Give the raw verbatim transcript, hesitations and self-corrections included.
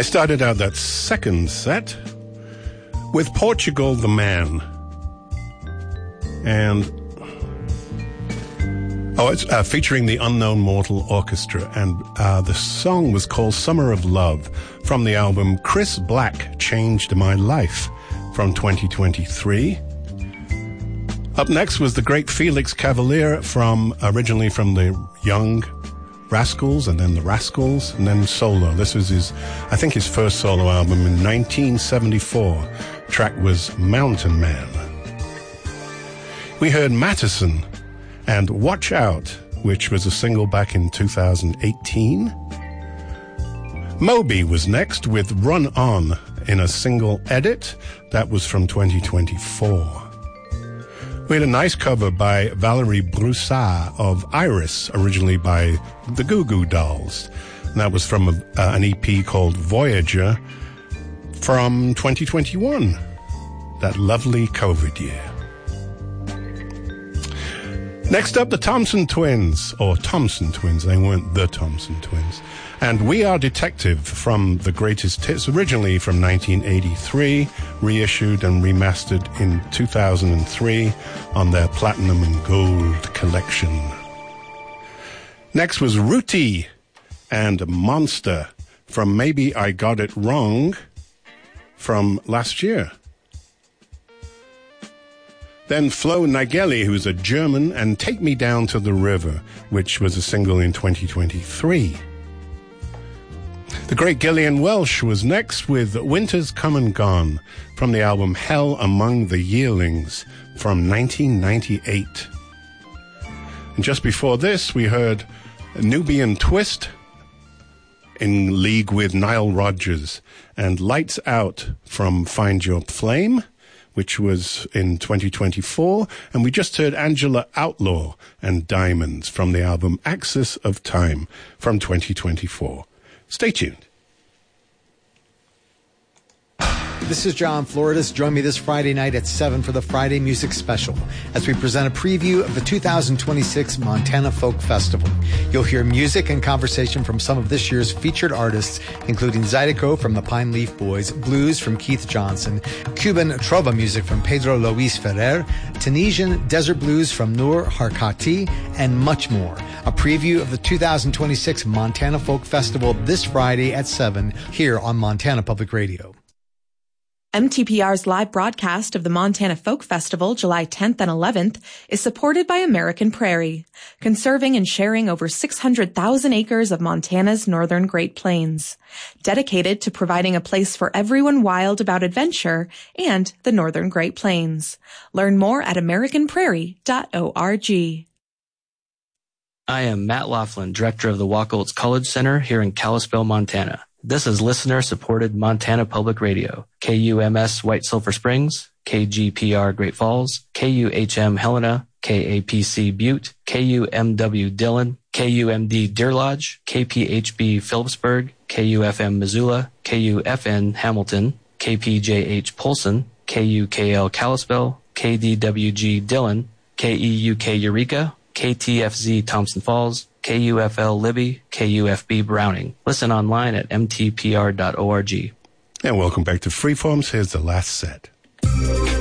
I started out that second set with Portugal the Man. And, oh, it's uh, featuring the Unknown Mortal Orchestra. And uh, the song was called Summer of Love from the album Chris Black Changed My Life from twenty twenty-three. Up next was the great Felix Cavalier from, originally from the Young Rascals, and then the Rascals, and then solo. This was his, I think his first solo album in nineteen seventy-four. Track was Mountain Man. We heard Mattison and Watch Out, which was a single back in two thousand eighteen. Moby was next with Run On in a single edit. That was from twenty twenty-four. We had a nice cover by Valerie Broussard of Iris, originally by the Goo Goo Dolls. And that was from a, uh, an E P called Voyager from twenty twenty-one, that lovely COVID year. Next up, the Thompson Twins, or Thompson Twins. They weren't the Thompson Twins. And We Are Detective from the Greatest Hits, originally from nineteen eighty-three, reissued and remastered in two thousand three on their Platinum and Gold collection. Next was Ruti and Monster from Maybe I Got It Wrong from last year. Then Flo Nageli, who's a German, and Take Me Down to the River, which was a single in twenty twenty-three. The great Gillian Welsh was next with Winter's Come and Gone from the album Hell Among the Yearlings from nineteen ninety-eight. And just before this, we heard Nubian Twist in league with Nile Rodgers and Lights Out from Find Your Flame, which was in twenty twenty-four. And we just heard Angela Outlaw and Diamonds from the album Axis of Time from twenty twenty-four. Stay tuned. This is John Floridas. Join me this Friday night at seven for the Friday Music Special as we present a preview of the two thousand twenty-six Montana Folk Festival. You'll hear music and conversation from some of this year's featured artists, including Zydeco from the Pine Leaf Boys, blues from Keith Johnson, Cuban trova music from Pedro Luis Ferrer, Tunisian desert blues from Noor Harkati, and much more. A preview of the two thousand twenty-six Montana Folk Festival this Friday at seven here on Montana Public Radio. M T P R's live broadcast of the Montana Folk Festival July tenth and eleventh is supported by American Prairie, conserving and sharing over six hundred thousand acres of Montana's northern Great Plains, dedicated to providing a place for everyone wild about adventure and the northern Great Plains. Learn more at american prairie dot org. I am Matt Laughlin, director of the Wacholtz College Center here in Kalispell, Montana. This is listener-supported Montana Public Radio, K U M S White Sulphur Springs, K G P R Great Falls, K U H M Helena, K A P C Butte, K U M W Dillon, K U M D Deer Lodge, K P H B Phillipsburg, K U F M Missoula, K U F N Hamilton, K P J H Polson, K U K L Kalispell, K D W G Dillon, K E U K Eureka, K T F Z Thompson Falls, K U F L Libby, K U F B Browning. Listen online at m t p r dot org. And welcome back to Freeforms. Here's the last set.